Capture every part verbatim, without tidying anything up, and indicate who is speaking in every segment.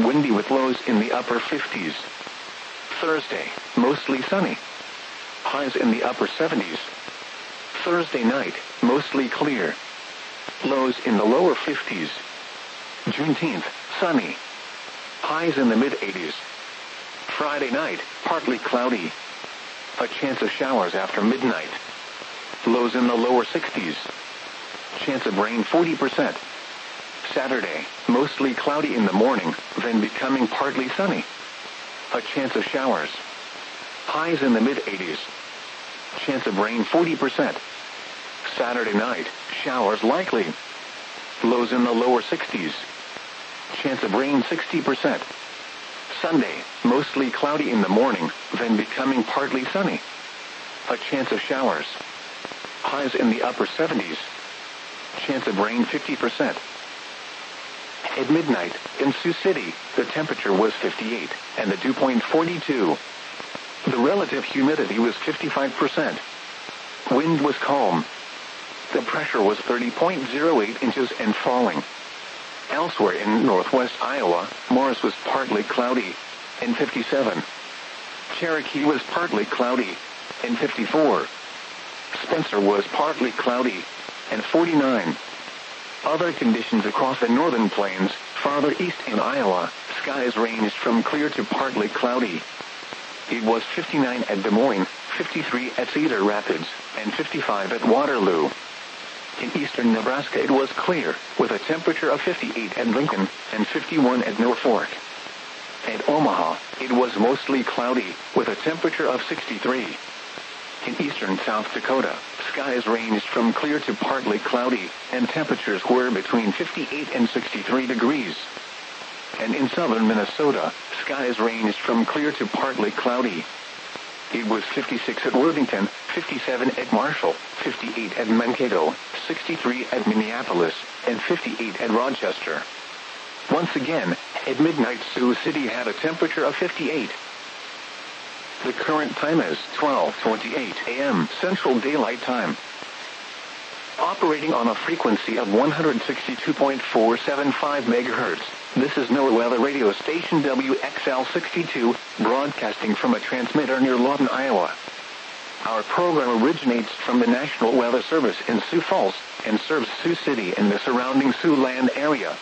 Speaker 1: windy with lows in the upper fifties. Thursday, mostly sunny. Highs in the upper seventies. Thursday night, mostly clear. Lows in the lower fifties. Juneteenth, sunny. Highs in the mid-eighties. Friday night, partly cloudy. A chance of showers after midnight. Lows in the lower sixties. Chance of rain forty percent. Saturday, mostly cloudy in the morning, then becoming partly sunny. A chance of showers. Highs in the mid-eighties. Chance of rain forty percent. Saturday night, showers likely. Lows in the lower sixties. Chance of rain sixty percent. Sunday, mostly cloudy in the morning, then becoming partly sunny. A chance of showers. Highs in the upper seventies. Chance of rain fifty percent. At midnight, in Sioux City, the temperature was fifty-eight, and the dew point forty-two. The relative humidity was fifty-five percent. Wind was calm. The pressure was thirty point zero eight inches and falling. Elsewhere in northwest Iowa, Morris was partly cloudy, and fifty-seven. Cherokee was partly cloudy, and fifty-four. Spencer was partly cloudy, and forty-nine. Other conditions across the northern plains, farther east in Iowa, skies ranged from clear to partly cloudy. It was fifty-nine at Des Moines, fifty-three at Cedar Rapids, and fifty-five at Waterloo. In eastern Nebraska it was clear, with a temperature of fifty-eight at Lincoln, and fifty-one at Norfolk. At Omaha, it was mostly cloudy, with a temperature of sixty-three. In eastern South Dakota, skies ranged from clear to partly cloudy, and temperatures were between fifty-eight and sixty-three degrees. And in southern Minnesota, skies ranged from clear to partly cloudy. It was fifty-six at Worthington, fifty-seven at Marshall, fifty-eight at Mankato, sixty-three at Minneapolis, and fifty-eight at Rochester. Once again, at midnight Sioux City had a temperature of fifty-eight. The current time is twelve twenty-eight a m Central Daylight Time. Operating on a frequency of one hundred sixty-two point four seven five megahertz, this is NOAA Weather Radio Station W X L sixty-two, broadcasting from a transmitter near Lawton, Iowa. Our program originates from the National Weather Service in Sioux Falls, and serves Sioux City and the surrounding Siouxland area.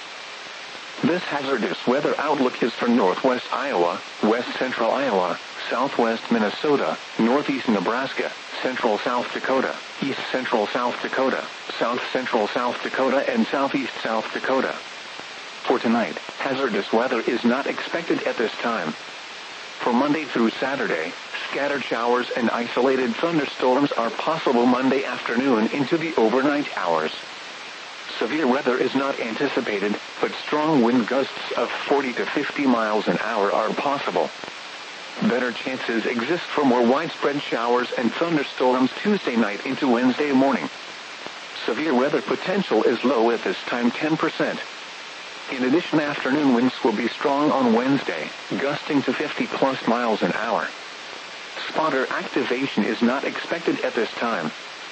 Speaker 1: This hazardous weather outlook is for northwest Iowa, west central Iowa, southwest Minnesota, northeast Nebraska, central South Dakota, east central South Dakota, south central South Dakota, and southeast South Dakota. For tonight, hazardous weather is not expected at this time. For Monday through Saturday, scattered showers and isolated thunderstorms are possible Monday afternoon into the overnight hours. Severe weather is not anticipated, but strong wind gusts of forty to fifty miles an hour are possible. Better chances exist for more widespread showers and thunderstorms Tuesday night into Wednesday morning. Severe weather potential is low at this time, ten percent. In addition, afternoon winds will be strong on Wednesday, gusting to fifty plus miles an hour. Spotter activation is not expected at this time.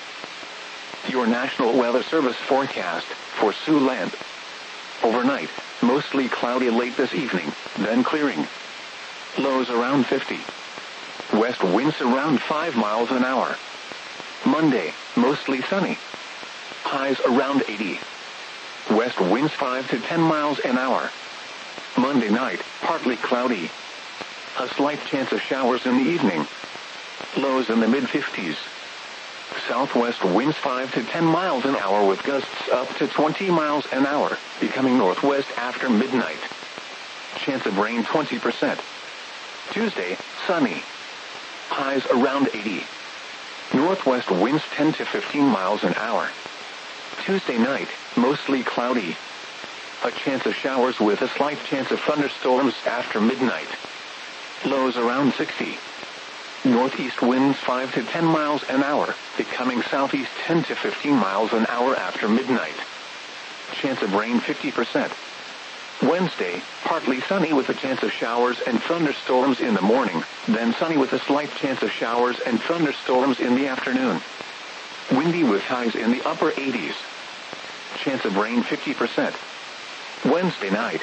Speaker 1: Your National Weather Service forecast for Siouxland. Overnight, mostly cloudy late this evening, then clearing. Lows around fifty. West winds around five miles an hour. Monday, mostly sunny. Highs around eighty. West winds five to ten miles an hour. Monday night, partly cloudy. A slight chance of showers in the evening. Lows in the mid-fifties. Southwest winds five to ten miles an hour with gusts up to twenty miles an hour, becoming northwest after midnight. Chance of rain twenty percent. Tuesday, sunny. Highs around eighty. Northwest winds ten to fifteen miles an hour. Tuesday night, mostly cloudy. A chance of showers with a slight chance of thunderstorms after midnight. Lows around sixty. Northeast winds five to ten miles an hour, becoming southeast ten to fifteen miles an hour after midnight. Chance of rain fifty percent. Wednesday, partly sunny with a chance of showers and thunderstorms in the morning, then sunny with a slight chance of showers and thunderstorms in the afternoon. Windy with highs in the upper eighties. Chance of rain fifty percent. Wednesday night,